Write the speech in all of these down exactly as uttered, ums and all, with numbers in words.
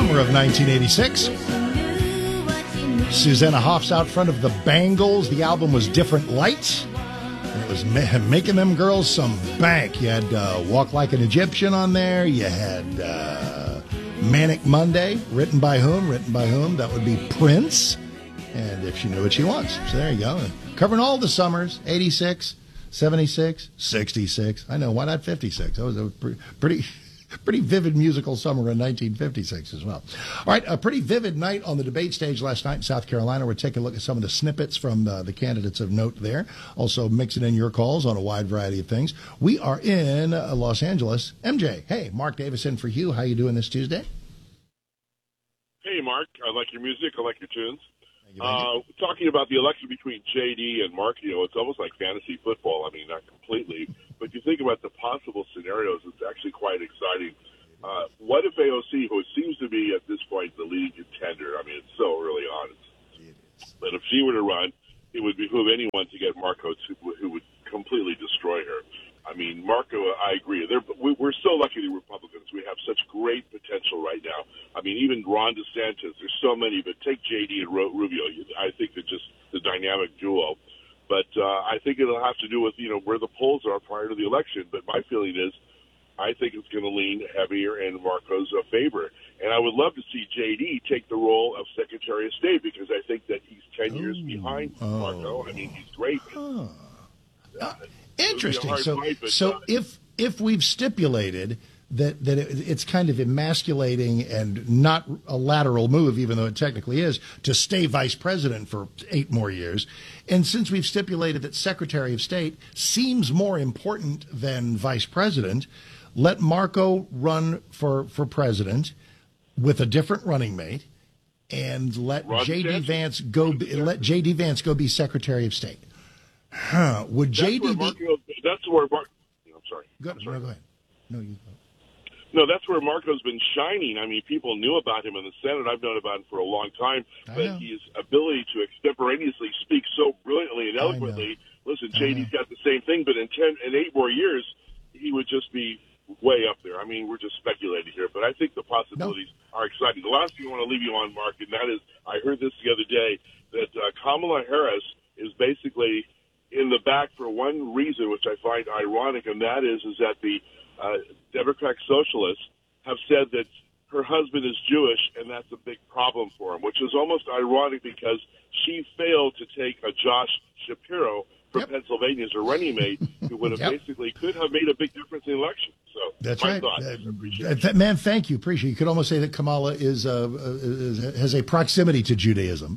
summer of nineteen eighty-six. Susanna Hoffs out front of the Bangles. The album was Different Light. And it was ma- making them girls some bank. You had uh, Walk Like an Egyptian on there. You had uh, Manic Monday. Written by whom? Written by whom? That would be Prince. And If She Knew What She Wants. So there you go. Covering all the summers. eighty-six, seventy-six, sixty-six. I know, why not fifty-six? That was a pretty... pretty Pretty vivid musical summer in nineteen fifty-six as well. All right, a pretty vivid night on the debate stage last night in South Carolina. We're taking a look at some of the snippets from the, the candidates of note there. Also mixing in your calls on a wide variety of things. We are in uh, Los Angeles. M J, hey, Mark Davis in for you. How you doing this Tuesday? Hey, Mark. I like your music. I like your tunes. Thank you, thank you. Uh, talking about the election between J D and Mark, you know, it's almost like fantasy football. I mean, not completely, but you think about the possible scenarios, it's actually quite exciting. Uh, what if A O C, who seems to be at this point the leading contender, I mean, it's so early on, but if she were to run, it would behoove anyone to get Marco, to, who would completely destroy her. I mean, Marco, I agree. They're, we're so lucky, the Republicans. We have such great potential right now. I mean, even Ron DeSantis, there's so many, but take J D and Rubio. I think they're just the dynamic duo. But uh, I think it'll have to do with, you know, where the polls are prior to the election. But my feeling is I think it's going to lean heavier in Marco's uh, favor. And I would love to see J D take the role of Secretary of State because I think that he's ten oh, years behind Marco. I mean, he's great. Oh. Uh, Interesting. So, fight, but, so uh, if if we've stipulated that that it, it's kind of emasculating and not a lateral move, even though it technically is, to stay vice president for eight more years, and since we've stipulated that Secretary of State seems more important than vice president, let Marco run for for president with a different running mate, and let J D Vance go. Be, let J D Vance go be Secretary of State. Huh? Would J D be? That's where Marco. I'm sorry. Go, I'm sorry. No, go ahead. No, you go. No, that's where Marco's been shining. I mean, people knew about him in the Senate. I've known about him for a long time. But his ability to extemporaneously speak so brilliantly and eloquently. Listen, J D's got the same thing, but in ten, in eight more years, he would just be way up there. I mean, we're just speculating here, but I think the possibilities no. are exciting. The last thing I want to leave you on, Mark, and that is, I heard this the other day, that uh, Kamala Harris is basically in the back for one reason, which I find ironic, and that is is that the uh, Democratic Socialists have said that her husband is Jewish, and that's a big problem for him, which is almost ironic because she failed to take a Josh Shapiro from yep. Pennsylvania as a running mate, who would have yep. basically could have made a big difference in the election. So that's my right, thoughts. uh, th- man. Thank you, appreciate. You could almost say that Kamala is, uh, is has a proximity to Judaism.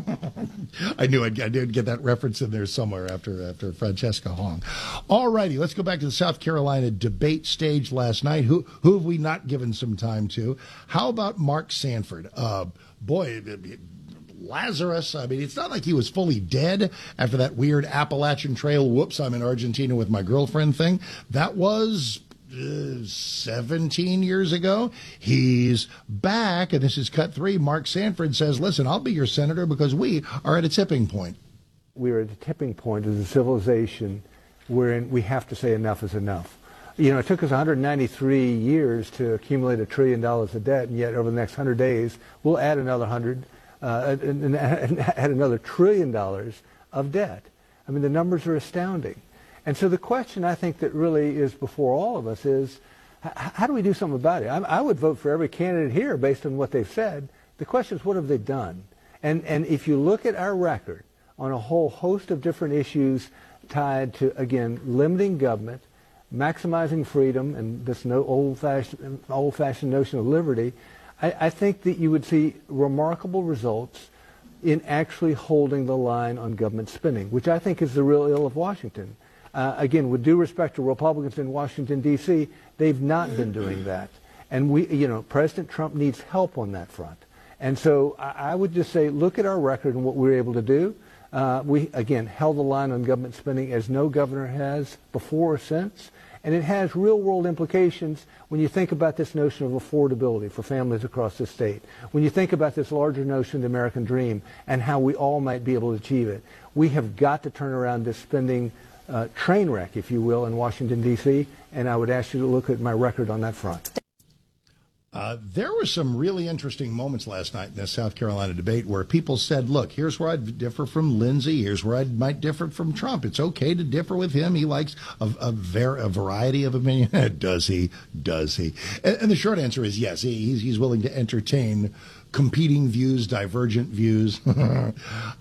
I knew I'd, I did get that reference in there somewhere after after Francesca Hong. All righty, let's go back to the South Carolina debate stage last night. Who who have we not given some time to? How about Mark Sanford? Uh, boy. Lazarus, I mean, it's not like he was fully dead after that weird Appalachian Trail, whoops, I'm in Argentina with my girlfriend thing. That was uh, seventeen years ago. He's back, and this is cut three. Mark Sanford says, listen, I'll be your senator because we are at a tipping point. We're at a tipping point as a civilization wherein we have to say enough is enough. You know, it took us one hundred ninety-three years to accumulate a trillion dollars of debt, and yet over the next one hundred days, we'll add another one hundred Uh, and, and, and add another trillion dollars of debt. I mean, the numbers are astounding. And so the question I think that really is before all of us is, h- how do we do something about it? I, I would vote for every candidate here based on what they've said. The question is, what have they done? And, and if you look at our record on a whole host of different issues tied to, again, limiting government, maximizing freedom, and this no old-fashioned, old-fashioned notion of liberty, I, I think that you would see remarkable results in actually holding the line on government spending, which I think is the real ill of Washington. Uh, again, with due respect to Republicans in Washington, D C, they've not been doing that. And we, you know, President Trump needs help on that front. And so I, I would just say, look at our record and what we were able to do. Uh, we, again, held the line on government spending as no governor has before or since. And it has real-world implications when you think about this notion of affordability for families across the state, when you think about this larger notion of the American dream and how we all might be able to achieve it. We have got to turn around this spending uh, train wreck, if you will, in Washington, D C, and I would ask you to look at my record on that front. Uh, there were some really interesting moments last night in this South Carolina debate where people said, look, here's where I differ from Lindsey. Here's where I might differ from Trump. It's okay to differ with him. He likes a, a, ver- a variety of opinion. Does he? Does he? And, and the short answer is yes. He, he's, he's willing to entertain competing views, divergent views, uh,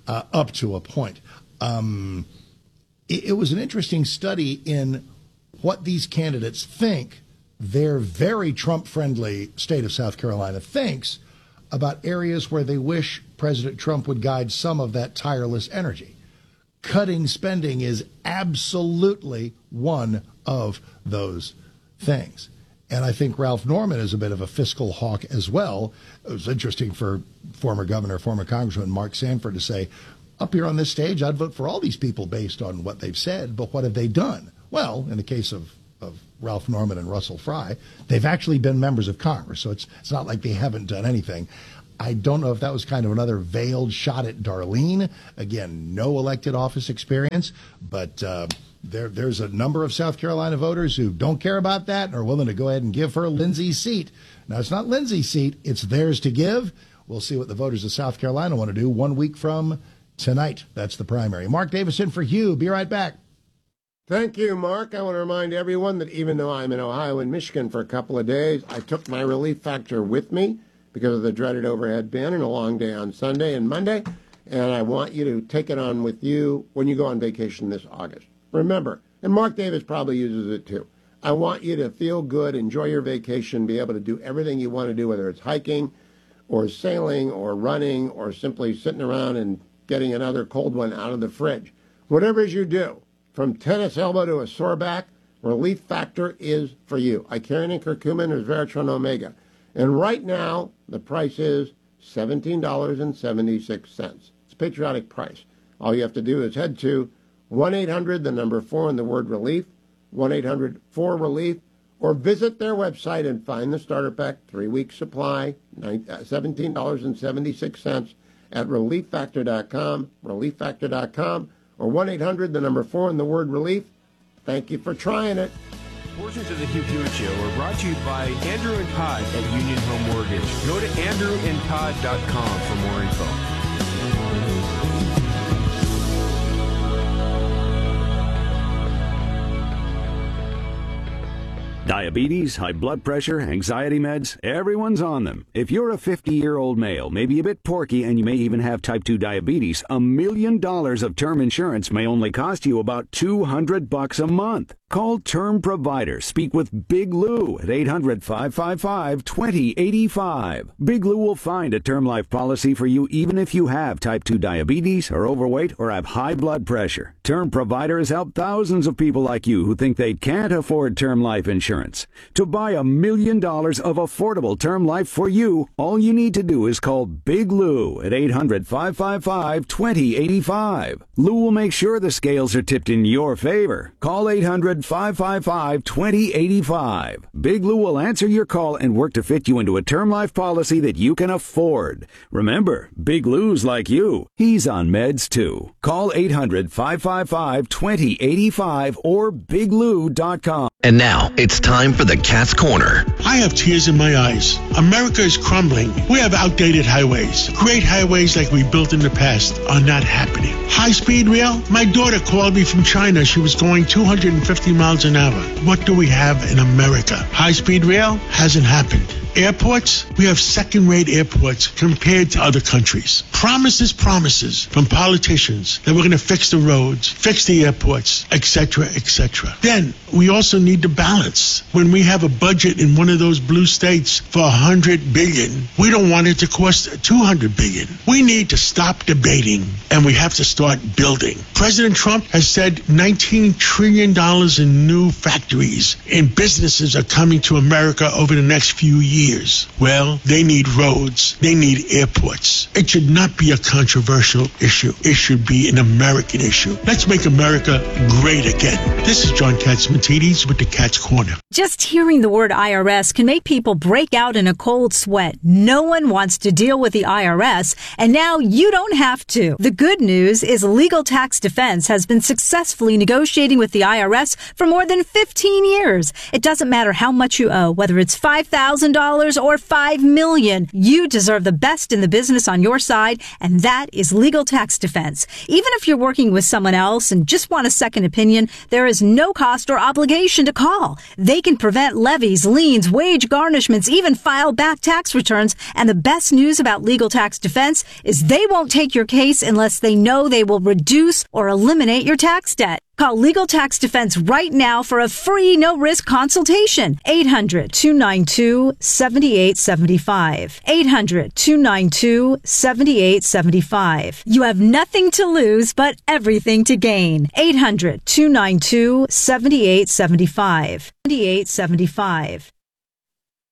up to a point. Um, it, it was an interesting study in what these candidates think their very Trump-friendly state of South Carolina thinks about areas where they wish President Trump would guide some of that tireless energy. Cutting spending is absolutely one of those things. And I think Ralph Norman is a bit of a fiscal hawk as well. It was interesting for former governor, former Congressman Mark Sanford to say, up here on this stage, I'd vote for all these people based on what they've said, but what have they done? Well, in the case of of Ralph Norman and Russell Fry, they've actually been members of Congress, so it's it's not like they haven't done anything. I don't know if that was kind of another veiled shot at Darlene. Again, no elected office experience, but uh, there there's a number of South Carolina voters who don't care about that and are willing to go ahead and give her Lindsey's seat. Now, it's not Lindsey's seat. It's theirs to give. We'll see what the voters of South Carolina want to do one week from tonight. That's the primary. Mark Davison for Hugh. Be right back. Thank you, Mark. I want to remind everyone that even though I'm in Ohio and Michigan for a couple of days, I took my relief factor with me because of the dreaded overhead bin and a long day on Sunday and Monday, and I want you to take it on with you when you go on vacation this August. Remember, and Mark Davis probably uses it too, I want you to feel good, enjoy your vacation, be able to do everything you want to do, whether it's hiking or sailing or running or simply sitting around and getting another cold one out of the fridge. Whatever it is you do, from tennis elbow to a sore back, Relief Factor is for you. Icarian curcumin or Veratron Omega. And right now, the price is seventeen dollars and seventy-six cents. It's a patriotic price. All you have to do is head to one eight hundred, the number four, and the word relief, one eight hundred four relief, or visit their website and find the starter pack, three-week supply, seventeen dollars and seventy-six cents at relief factor dot com, relief factor dot com. Or one eight hundred, the number four, and the word relief. Thank you for trying it. Portions of the Hugh Hewitt Show are brought to you by Andrew and Todd at Union Home Mortgage. Go to andrew and todd dot com for more info. Diabetes, high blood pressure, anxiety meds, everyone's on them. If you're a fifty-year-old male, maybe a bit porky, and you may even have type two diabetes, a million dollars of term insurance may only cost you about two hundred bucks a month. Call Term Provider. Speak with Big Lou at eight hundred, five five five, two zero eight five. Big Lou will find a term life policy for you even if you have type two diabetes, are overweight, or have high blood pressure. Term Provider has helped thousands of people like you who think they can't afford term life insurance. To buy a million dollars of affordable term life for you, all you need to do is call Big Lou at eight hundred, five five five, two zero eight five. Lou will make sure the scales are tipped in your favor. Call eight hundred, five five five, two zero eight five. Big Lou will answer your call and work to fit you into a term life policy that you can afford. Remember, Big Lou's like you. He's on meds too. Call eight hundred, five five five, two zero eight five or big lou dot com. And now it's time for the Cat's Corner. I have tears in my eyes. America is crumbling. We have outdated highways. Great highways like we built in the past are not happening. High-speed rail? My daughter called me from China. She was going two hundred fifty miles an hour. What do we have in America? High-speed rail hasn't happened. Airports? We have second-rate airports compared to other countries. Promises, promises from politicians that we're going to fix the roads, fix the airports, et cetera, et cetera. Then we also need to balance. When we have a budget in one of those blue states for one hundred billion dollars, we don't want it to cost two hundred billion dollars. We need to stop debating, and we have to start building. President Trump has said nineteen trillion dollars in new factories and businesses are coming to America over the next few years. Well, they need roads. They need airports. It should not be a controversial issue. It should be an American issue. Let's make America great again. This is John Katzmatidis with the Cat's Corner. Just hearing the word I R S can make people break out in a cold sweat. No one wants to deal with the I R S, and now you don't have to. The good news is Legal Tax Defense has been successfully negotiating with the I R S for more than fifteen years. It doesn't matter how much you owe, whether it's five thousand dollars or five million dollars. You deserve the best in the business on your side, and that is Legal Tax Defense. Even if you're working with someone else and just want a second opinion, there is no cost or obligation to call. They can prevent levies, liens, wage garnishments, even file back tax returns. And the best news about Legal Tax Defense is they won't take your case unless they know they will reduce or eliminate your tax debt. Call Legal Tax Defense right now for a free, no-risk consultation. eight hundred, two nine two, seven eight seven five. eight hundred, two nine two, seven eight seven five. You have nothing to lose, but everything to gain. eight hundred, two nine two, seven eight seven five. seven eight seven five.